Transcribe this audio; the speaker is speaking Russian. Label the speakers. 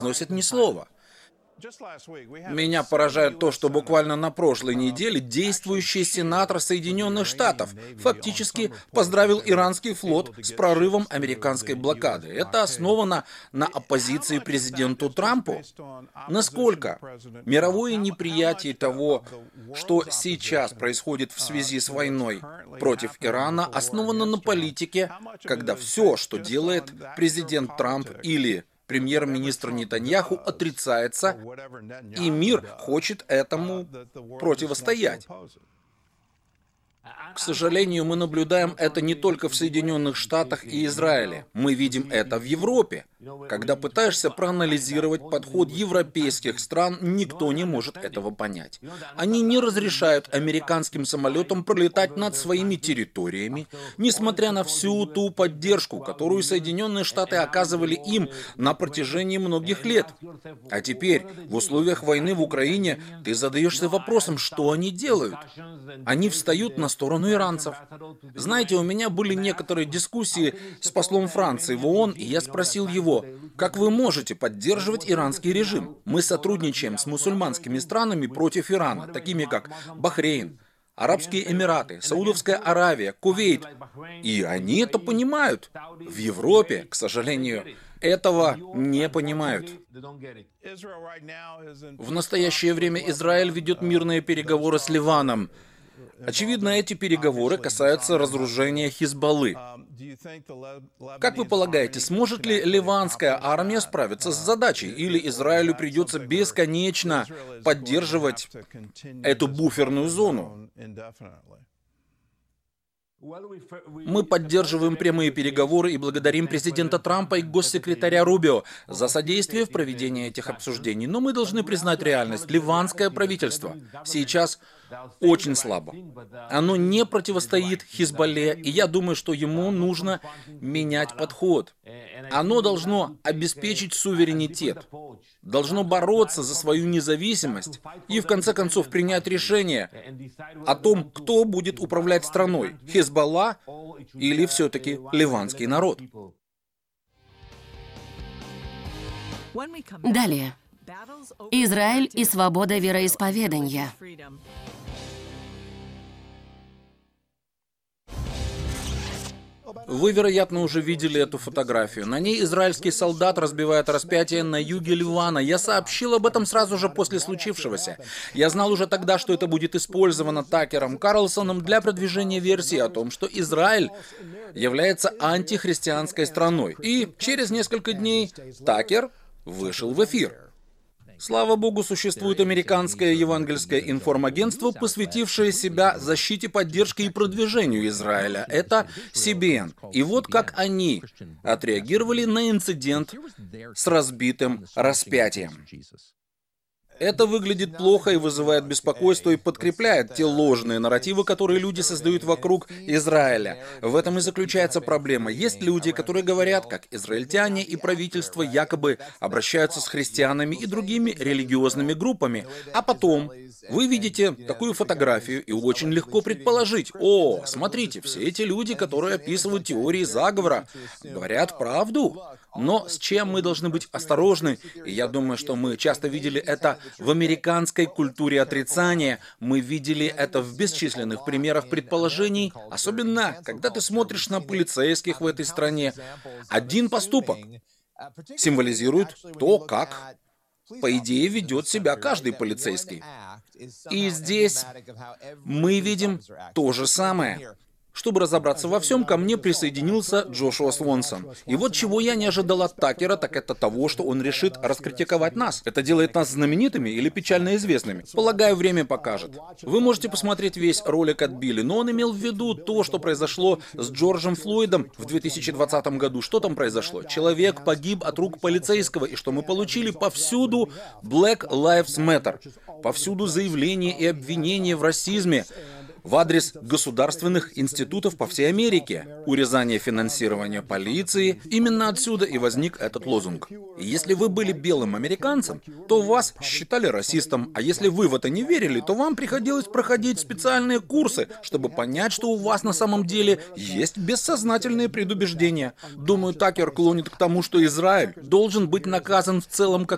Speaker 1: произносит ни слова. Меня поражает то, что буквально на прошлой неделе действующий сенатор Соединенных Штатов фактически поздравил иранский флот с прорывом американской блокады. Это основано на оппозиции президенту Трампу. Насколько мировое неприятие того, что сейчас происходит в связи с войной против Ирана, основано на политике, когда все, что делает президент Трамп или премьер-министр Нетаньяху, отрицается, и мир хочет этому противостоять. К сожалению, мы наблюдаем это не только в Соединенных Штатах и Израиле. Мы видим это в Европе. Когда пытаешься проанализировать подход европейских стран, никто не может этого понять. Они не разрешают американским самолетам пролетать над своими территориями, несмотря на всю ту поддержку, которую Соединенные Штаты оказывали им на протяжении многих лет. А теперь, в условиях войны в Украине, ты задаешься вопросом, что они делают. Они встают на сторону иранцев. Знаете, у меня были некоторые дискуссии с послом Франции в ООН, и я спросил его: как вы можете поддерживать иранский режим? Мы сотрудничаем с мусульманскими странами против Ирана, такими как Бахрейн, Арабские Эмираты, Саудовская Аравия, Кувейт. И они это понимают. В Европе, к сожалению, этого не понимают. В настоящее время Израиль ведет мирные переговоры с Ливаном. Очевидно, эти переговоры касаются разоружения Хизбаллы. Как вы полагаете, сможет ли ливанская армия справиться с задачей, или Израилю придется бесконечно поддерживать эту буферную зону? Мы поддерживаем прямые переговоры и благодарим президента Трампа и госсекретаря Рубио за содействие в проведении этих обсуждений. Но мы должны признать реальность. Ливанское правительство сейчас очень слабо. Оно не противостоит Хизбалле, и я думаю, что ему нужно менять подход. Оно должно обеспечить суверенитет, должно бороться за свою независимость и, в конце концов, принять решение о том, кто будет управлять страной – Хизбалла или все-таки ливанский народ.
Speaker 2: Далее. Израиль и свобода вероисповедания.
Speaker 1: Вы, вероятно, уже видели эту фотографию. На ней израильский солдат разбивает распятие на юге Ливана. Я сообщил об этом сразу же после случившегося. Я знал уже тогда, что это будет использовано Такером Карлсоном для продвижения версии о том, что Израиль является антихристианской страной. И через несколько дней Такер вышел в эфир. Слава богу, существует американское евангельское информагентство, посвятившее себя защите, поддержке и продвижению Израиля. Это CBN. И вот как они отреагировали на инцидент с разбитым распятием. Это выглядит плохо и вызывает беспокойство и подкрепляет те ложные нарративы, которые люди создают вокруг Израиля. В этом и заключается проблема. Есть люди, которые говорят, как израильтяне и правительство якобы обращаются с христианами и другими религиозными группами. А потом вы видите такую фотографию, и очень легко предположить: о, смотрите, все эти люди, которые описывают теории заговора, говорят правду. Но с чем мы должны быть осторожны, и я думаю, что мы часто видели это в американской культуре отрицания, мы видели это в бесчисленных примерах предположений, особенно когда ты смотришь на полицейских в этой стране. Один поступок символизирует то, как, по идее, ведет себя каждый полицейский. И здесь мы видим то же самое. Чтобы разобраться во всем, ко мне присоединился Джошуа Свонсон. И вот чего я не ожидал от Такера, так это того, что он решит раскритиковать нас. Это делает нас знаменитыми или печально известными? Полагаю, время покажет. Вы можете посмотреть весь ролик от Билли, но он имел в виду то, что произошло с Джорджем Флойдом в 2020 году. Что там произошло? Человек погиб от рук полицейского, и что мы получили? Повсюду Black Lives Matter. Повсюду заявления и обвинения в расизме в адрес государственных институтов по всей Америке. Урезание финансирования полиции. Именно отсюда и возник этот лозунг. И если вы были белым американцем, то вас считали расистом. А если вы в это не верили, то вам приходилось проходить специальные курсы, чтобы понять, что у вас на самом деле есть бессознательные предубеждения. Думаю, Такер клонит к тому, что Израиль должен быть наказан в целом как